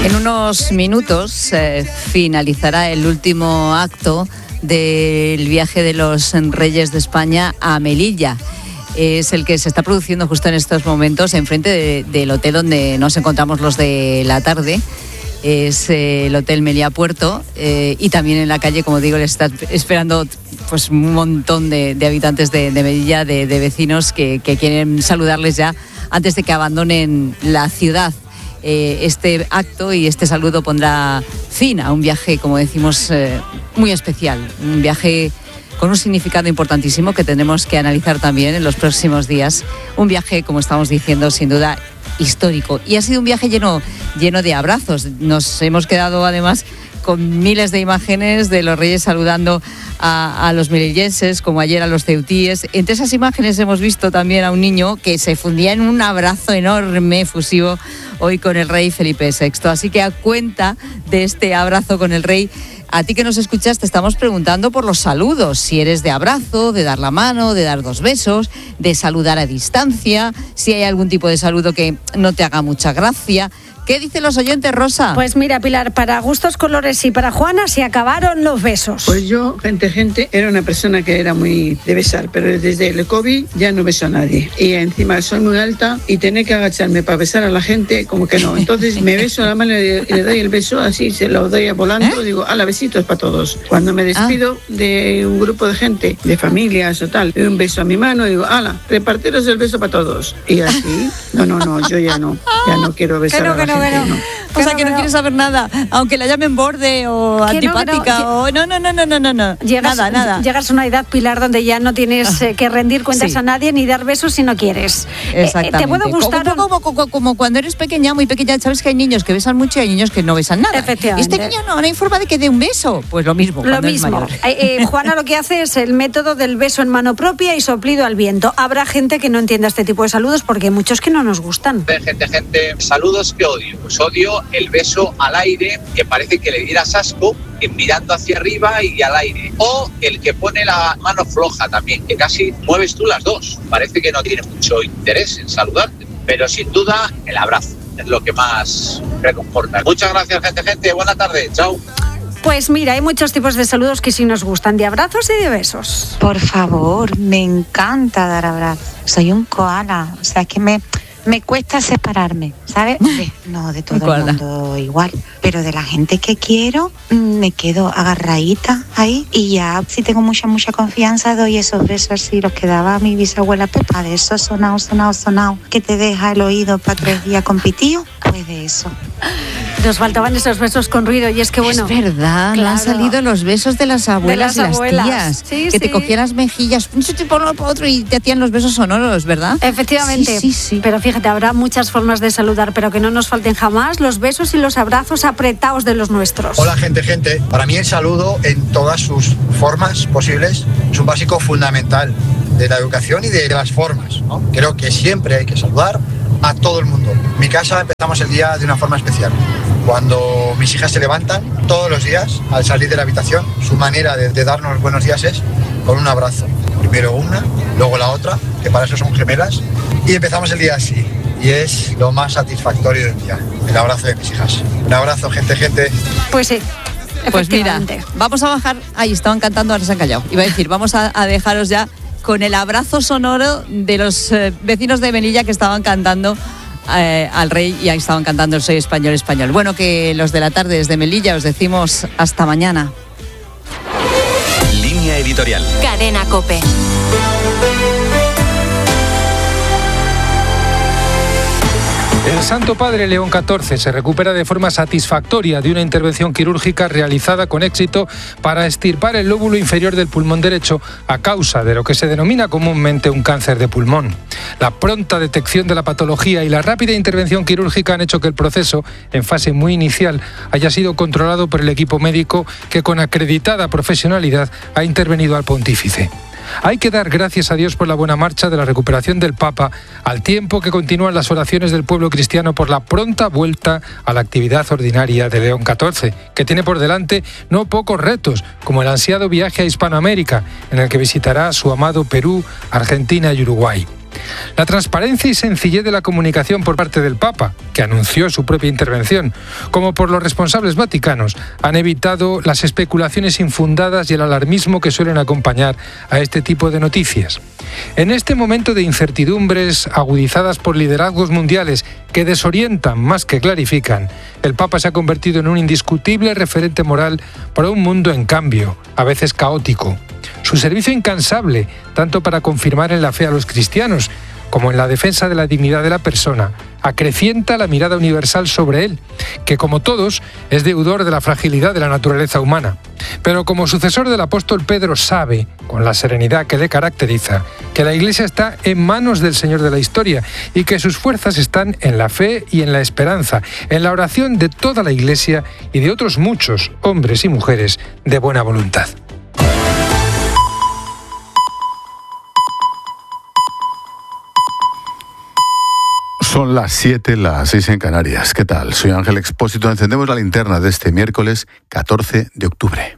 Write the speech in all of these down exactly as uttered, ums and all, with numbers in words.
En unos minutos eh, finalizará el último acto del viaje de los Reyes de España a Melilla. Es el que se está produciendo justo en estos momentos enfrente de, del hotel donde nos encontramos los de la tarde. Es eh, el Hotel Meliá Puerto, eh, y también en la calle, como digo, le está esperando pues un montón de, de habitantes de, de Melilla, de, de vecinos que, que quieren saludarles ya antes de que abandonen la ciudad. Eh, este acto y este saludo pondrá fin a un viaje, como decimos, eh, muy especial, un viaje con un significado importantísimo que tendremos que analizar también en los próximos días. Un viaje, como estamos diciendo, sin duda histórico. Y ha sido un viaje lleno, lleno de abrazos. Nos hemos quedado además con miles de imágenes de los Reyes saludando a, a los melillenses, como ayer a los ceutíes. Entre esas imágenes hemos visto también a un niño que se fundía en un abrazo enorme, efusivo, hoy con el rey Felipe sexto. Así que a cuenta de este abrazo con el rey, a ti que nos escuchas te estamos preguntando por los saludos, si eres de abrazo, de dar la mano, de dar dos besos, de saludar a distancia, si hay algún tipo de saludo que no te haga mucha gracia. ¿Qué dicen los oyentes, Rosa? Pues mira, Pilar, para gustos, colores y para Juana se acabaron los besos. Pues yo, gente, gente, era una persona que era muy de besar, pero desde el COVID ya no beso a nadie. Y encima soy muy alta y tener que agacharme para besar a la gente, como que no. Entonces me beso a la mano y le doy el beso, así se lo doy volando, ¿Eh? Digo, ala, besitos para todos. Cuando me despido ah. de un grupo de gente, de familias o tal, doy un beso a mi mano y digo, ala, repartiros el beso para todos. Y así, no, no, no, yo ya no, ya no quiero besar a la gente. Bueno, no. O sea, que no quieres saber nada, aunque la llamen borde o antipática no, o no, no, no, no, no, no, no. Llegas, nada, nada. Llegas a una edad, Pilar, donde ya no tienes eh, que rendir cuentas sí. a nadie ni dar besos si no quieres. Exactamente. Eh, te puede gustar. Como, como, como, como cuando eres pequeña, muy pequeña, sabes que hay niños que besan mucho y hay niños que no besan nada. Efectivamente. Este niño no, no hay forma de que dé un beso. Pues lo mismo. Lo mismo. Eh, eh, Juana lo que hace es el método del beso en mano propia y soplido al viento. Habrá gente que no entienda este tipo de saludos porque hay muchos que no nos gustan. Gente, gente, saludos que odio. Pues odio el beso al aire, que parece que le dieras asco, mirando hacia arriba y al aire. O el que pone la mano floja también, que casi mueves tú las dos. Parece que no tiene mucho interés en saludarte. Pero sin duda, el abrazo es lo que más reconforta. Muchas gracias, gente, gente. Buena tarde. Chao. Pues mira, hay muchos tipos de saludos que sí nos gustan, de abrazos y de besos. Por favor, me encanta dar abrazos. Soy un koala, o sea, que me... Me cuesta separarme, ¿sabes? De, no de todo el mundo igual, pero de la gente que quiero me quedo agarradita ahí y ya si tengo mucha, mucha confianza doy esos besos así, los que daba mi bisabuela Pepa, de eso sonado, sonado, sonado, que te deja el oído para tres días con pitío, pues de eso. Nos faltaban esos besos con ruido y es que bueno... Es verdad, claro. Han salido los besos de las abuelas de las y abuelas. las tías, sí, que sí. te cogían las mejillas, un sitio por uno por otro y te hacían los besos sonoros, ¿verdad? Efectivamente, sí, sí, sí. Pero fíjate, habrá muchas formas de saludar, pero que no nos falten jamás los besos y los abrazos apretados de los nuestros. Hola, gente, gente. Para mí el saludo en todas sus formas posibles es un básico fundamental de la educación y de las formas, ¿no? Creo que siempre hay que saludar a todo el mundo. En mi casa empezamos el día de una forma especial. Cuando mis hijas se levantan, todos los días, al salir de la habitación, su manera de, de darnos buenos días es con un abrazo. Primero una, luego la otra, que para eso son gemelas, y empezamos el día así. Y es lo más satisfactorio del día, el abrazo de mis hijas. Un abrazo, gente, gente. Pues sí. Pues mira, vamos a bajar. Ahí estaban cantando, ahora se han callado. Iba a decir, vamos a, a dejaros ya con el abrazo sonoro de los eh, vecinos de Melilla que estaban cantando eh, al rey y ahí estaban cantando el Soy Español, Español. Bueno, que los de la tarde desde Melilla os decimos hasta mañana. Línea editorial. Cadena COPE. El Santo Padre León catorce se recupera de forma satisfactoria de una intervención quirúrgica realizada con éxito para extirpar el lóbulo inferior del pulmón derecho a causa de lo que se denomina comúnmente un cáncer de pulmón. La pronta detección de la patología y la rápida intervención quirúrgica han hecho que el proceso, en fase muy inicial, haya sido controlado por el equipo médico que con acreditada profesionalidad ha intervenido al pontífice. Hay que dar gracias a Dios por la buena marcha de la recuperación del Papa, al tiempo que continúan las oraciones del pueblo cristiano por la pronta vuelta a la actividad ordinaria de León catorce, que tiene por delante no pocos retos, como el ansiado viaje a Hispanoamérica, en el que visitará su amado Perú, Argentina y Uruguay. La transparencia y sencillez de la comunicación por parte del Papa, que anunció su propia intervención, como por los responsables vaticanos, han evitado las especulaciones infundadas y el alarmismo que suelen acompañar a este tipo de noticias. En este momento de incertidumbres agudizadas por liderazgos mundiales que desorientan más que clarifican, el Papa se ha convertido en un indiscutible referente moral para un mundo en cambio, a veces caótico. Su servicio incansable, tanto para confirmar en la fe a los cristianos, como en la defensa de la dignidad de la persona, acrecienta la mirada universal sobre él, que como todos es deudor de la fragilidad de la naturaleza humana. Pero como sucesor del apóstol Pedro sabe, con la serenidad que le caracteriza, que la Iglesia está en manos del Señor de la historia y que sus fuerzas están en la fe y en la esperanza, en la oración de toda la Iglesia y de otros muchos hombres y mujeres de buena voluntad. Son las siete, las seis en Canarias. ¿Qué tal? Soy Ángel Expósito. Encendemos la linterna de este miércoles catorce de octubre.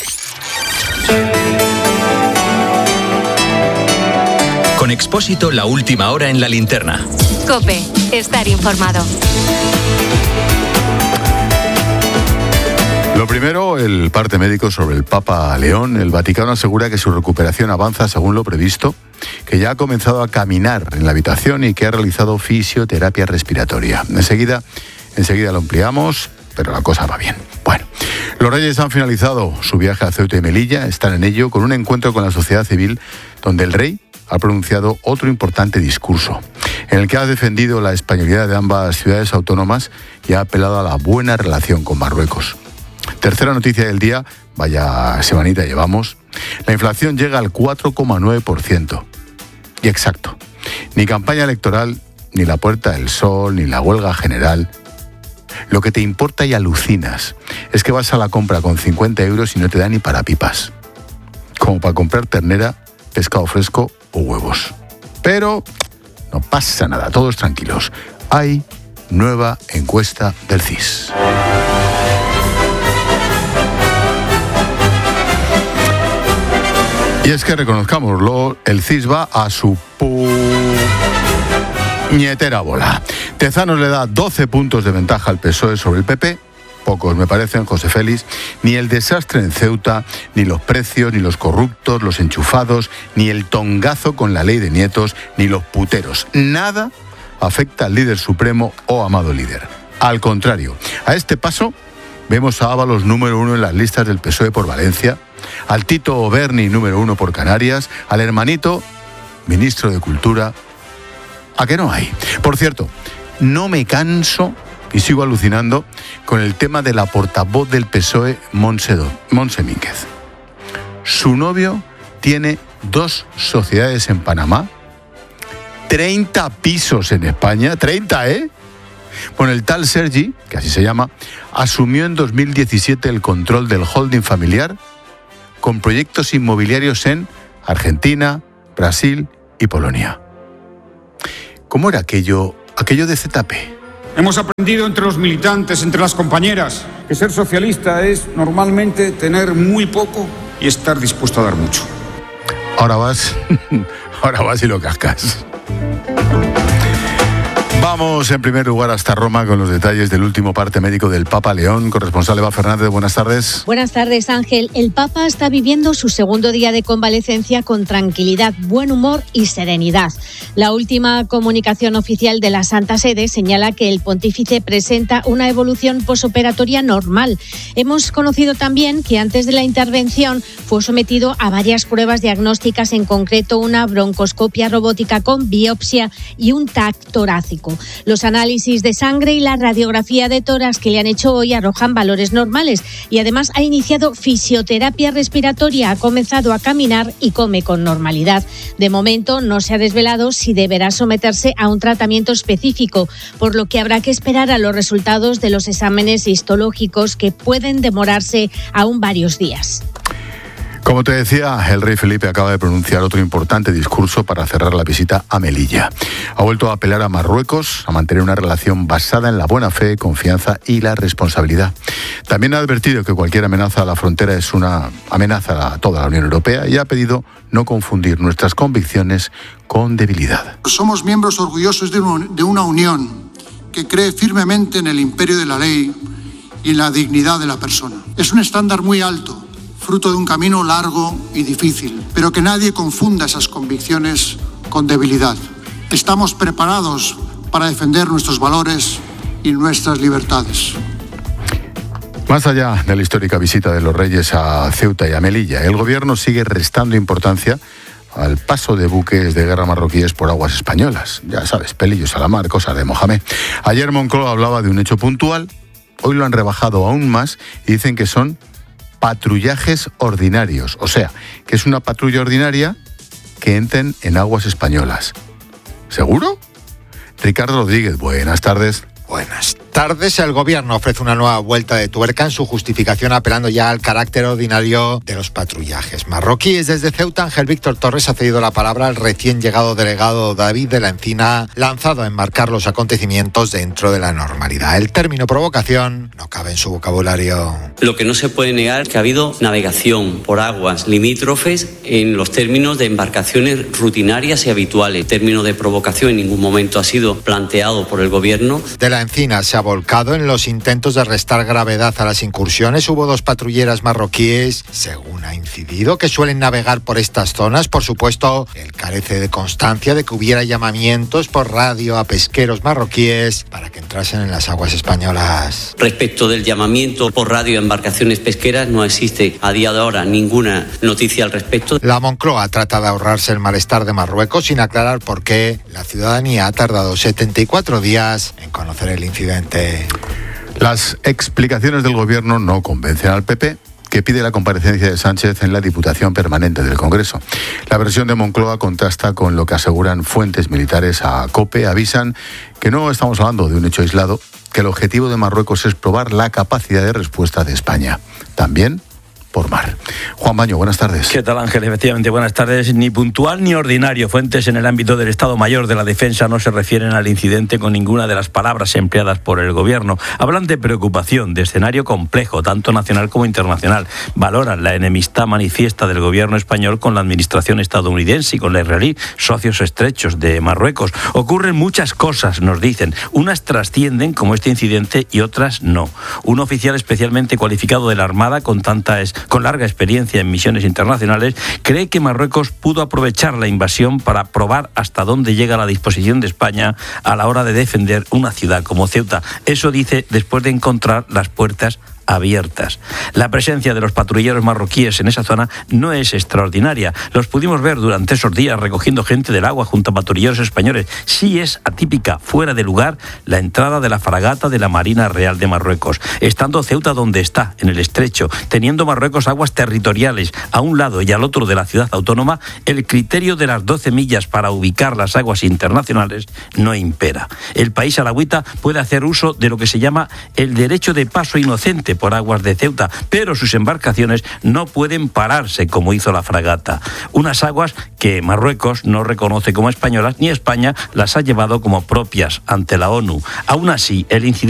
Con Expósito, la última hora en la linterna. COPE, estar informado. Lo primero, el parte médico sobre el Papa León. El Vaticano asegura que su recuperación avanza según lo previsto, que ya ha comenzado a caminar en la habitación y que ha realizado fisioterapia respiratoria. Enseguida, enseguida lo ampliamos, pero la cosa va bien. Bueno, los Reyes han finalizado su viaje a Ceuta y Melilla, están en ello con un encuentro con la sociedad civil donde el rey ha pronunciado otro importante discurso, en el que ha defendido la españolidad de ambas ciudades autónomas y ha apelado a la buena relación con Marruecos. Tercera noticia del día, vaya semanita llevamos. La inflación llega al cuatro coma nueve por ciento. Y exacto, ni campaña electoral, ni la Puerta del Sol, ni la huelga general. Lo que te importa y alucinas es que vas a la compra con cincuenta euros y no te da ni para pipas. Como para comprar ternera, pescado fresco o huevos. Pero no pasa nada, todos tranquilos. Hay nueva encuesta del C I S. Y es que reconozcámoslo, el C I S va a su puñetera bola. Tezanos le da doce puntos de ventaja al P S O E sobre el P P. Pocos me parecen, José Félix. Ni el desastre en Ceuta, ni los precios, ni los corruptos, los enchufados, ni el tongazo con la ley de nietos, ni los puteros. Nada afecta al líder supremo o amado líder. Al contrario, a este paso vemos a Ábalos número uno en las listas del P S O E por Valencia, al Tito Berni número uno por Canarias, al hermanito, ministro de Cultura. ¿A qué no hay? Por cierto, no me canso y sigo alucinando con el tema de la portavoz del P S O E, Montse, Montse Mínguez. Su novio tiene dos sociedades en Panamá, treinta pisos en España, treinta, ¿eh? Bueno, el tal Sergi, que así se llama, asumió en dos mil diecisiete el control del holding familiar con proyectos inmobiliarios en Argentina, Brasil y Polonia. ¿Cómo era aquello, aquello de Z P? Hemos aprendido entre los militantes, entre las compañeras, que ser socialista es normalmente tener muy poco y estar dispuesto a dar mucho. Ahora vas, ahora vas y lo cascas. Vamos en primer lugar hasta Roma con los detalles del último parte médico del Papa León. Corresponsal Eva Fernández, buenas tardes. Buenas tardes, Ángel. El Papa está viviendo su segundo día de convalecencia con tranquilidad, buen humor y serenidad. La última comunicación oficial de la Santa Sede señala que el pontífice presenta una evolución posoperatoria normal. Hemos conocido también que antes de la intervención fue sometido a varias pruebas diagnósticas, en concreto una broncoscopia robótica con biopsia y un T A C torácico. Los análisis de sangre y la radiografía de tórax que le han hecho hoy arrojan valores normales y además ha iniciado fisioterapia respiratoria, ha comenzado a caminar y come con normalidad. De momento no se ha desvelado si deberá someterse a un tratamiento específico, por lo que habrá que esperar a los resultados de los exámenes histológicos que pueden demorarse aún varios días. Como te decía, el rey Felipe acaba de pronunciar otro importante discurso para cerrar la visita a Melilla. Ha vuelto a apelar a Marruecos a mantener una relación basada en la buena fe, confianza y la responsabilidad. También ha advertido que cualquier amenaza a la frontera es una amenaza a toda la Unión Europea y ha pedido no confundir nuestras convicciones con debilidad. Somos miembros orgullosos de una unión que cree firmemente en el imperio de la ley y en la dignidad de la persona. Es un estándar muy alto, fruto de un camino largo y difícil, pero que nadie confunda esas convicciones con debilidad. Estamos preparados para defender nuestros valores y nuestras libertades. Más allá de la histórica visita de los reyes a Ceuta y a Melilla, el gobierno sigue restando importancia al paso de buques de guerra marroquíes por aguas españolas. Ya sabes, pelillos a la mar, cosas de Mohamed. Ayer Moncloa hablaba de un hecho puntual, hoy lo han rebajado aún más y dicen que son patrullajes ordinarios. O sea, que es una patrulla ordinaria que entren en aguas españolas. ¿Seguro? Ricardo Rodríguez, buenas tardes. Buenas tardes. El gobierno ofrece una nueva vuelta de tuerca en su justificación, apelando ya al carácter ordinario de los patrullajes marroquíes. Desde Ceuta, Ángel Víctor Torres ha cedido la palabra al recién llegado delegado David de la Encina, lanzado a enmarcar los acontecimientos dentro de la normalidad. El término provocación no cabe en su vocabulario. Lo que no se puede negar es que ha habido navegación por aguas limítrofes en los términos de embarcaciones rutinarias y habituales. El término de provocación en ningún momento ha sido planteado por el gobierno. De la Encina se ha volcado en los intentos de restar gravedad a las incursiones. Hubo dos patrulleras marroquíes, según ha incidido, que suelen navegar por estas zonas. Por supuesto, él carece de constancia de que hubiera llamamientos por radio a pesqueros marroquíes para que entrasen en las aguas españolas. Respecto del llamamiento por radio a embarcaciones pesqueras, no existe a día de ahora ninguna noticia al respecto. La Moncloa trata de ahorrarse el malestar de Marruecos sin aclarar por qué la ciudadanía ha tardado setenta y cuatro días en conocer el incidente. Las explicaciones del gobierno no convencen al P P, que pide la comparecencia de Sánchez en la Diputación Permanente del Congreso. La versión de Moncloa contrasta con lo que aseguran fuentes militares a COPE. Avisan que no estamos hablando de un hecho aislado, que el objetivo de Marruecos es probar la capacidad de respuesta de España. También por mar. Juan Baño, buenas tardes. ¿Qué tal, Ángel? Efectivamente, buenas tardes. Ni puntual ni ordinario. Fuentes en el ámbito del Estado Mayor de la Defensa no se refieren al incidente con ninguna de las palabras empleadas por el Gobierno. Hablan de preocupación, de escenario complejo, tanto nacional como internacional. Valoran la enemistad manifiesta del Gobierno español con la administración estadounidense y con la israelí, socios estrechos de Marruecos. Ocurren muchas cosas, nos dicen. Unas trascienden, como este incidente, y otras no. Un oficial especialmente cualificado de la Armada, con tanta es con larga experiencia en misiones internacionales, cree que Marruecos pudo aprovechar la invasión para probar hasta dónde llega la disposición de España a la hora de defender una ciudad como Ceuta. Eso dice después de encontrar las puertas abiertas. La presencia de los patrulleros marroquíes en esa zona no es extraordinaria. Los pudimos ver durante esos días recogiendo gente del agua junto a patrulleros españoles. Sí es atípica, fuera de lugar, la entrada de la fragata de la Marina Real de Marruecos. Estando Ceuta donde está, en el estrecho, teniendo Marruecos aguas territoriales a un lado y al otro de la ciudad autónoma, el criterio de las doce millas para ubicar las aguas internacionales no impera. El país alauita puede hacer uso de lo que se llama el derecho de paso inocente por aguas de Ceuta, pero sus embarcaciones no pueden pararse como hizo la fragata. Unas aguas que Marruecos no reconoce como españolas, ni España las ha llevado como propias ante la ONU. Aún así, el incidente